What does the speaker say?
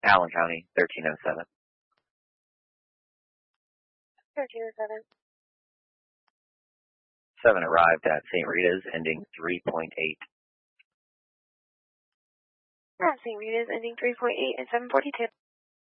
Allen County, 1307. 1307. 7 arrived at St. Rita's, ending 3.8. St. Rita's, ending 3.8 at 742.